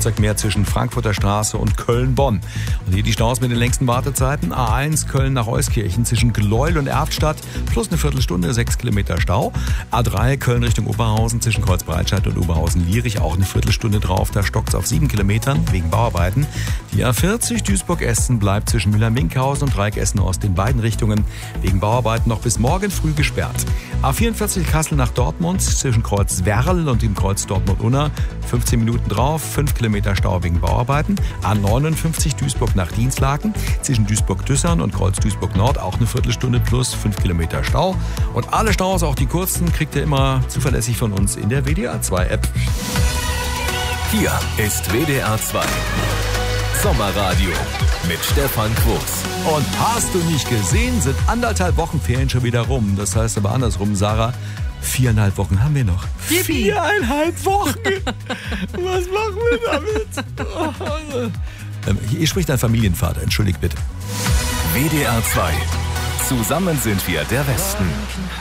Stau zeigt mehr zwischen Frankfurter Straße und Köln-Bonn. Und hier die Staus mit den längsten Wartezeiten. A1 Köln nach Euskirchen zwischen Gleuel und Erftstadt plus eine Viertelstunde, 6 Kilometer Stau. A3 Köln Richtung Oberhausen zwischen Kreuzbreitscheid und Oberhausen-Lierich auch eine Viertelstunde drauf. Da stockt es auf 7 Kilometern wegen Bauarbeiten. Die A40 Duisburg-Essen bleibt zwischen Müller-Minkhausen und Dreieck Essen-Ost in beiden Richtungen wegen Bauarbeiten noch bis morgen früh gesperrt. A44 Kassel nach Dortmund zwischen Kreuz Werl und dem Kreuz Dortmund-Unna 15 Minuten drauf, 5 Kilometer Stau wegen Bauarbeiten. A59 Duisburg nach Dinslaken zwischen Duisburg-Düssern und Kreuz Duisburg-Nord auch eine Viertelstunde plus 5 Kilometer Stau. Und alle Staus, auch die kurzen, kriegt ihr immer zuverlässig von uns in der WDR 2 App. Hier ist WDR 2 Sommerradio mit Stefan Quos. Und hast du nicht gesehen, sind 1,5 Wochen Ferien schon wieder rum. Das heißt aber andersrum, Sarah, 4,5 Wochen haben wir noch. 4,5 Wochen? Was machen wir damit? Hier spricht dein Familienvater, entschuldigt bitte. WDR 2. Zusammen sind wir der Westen.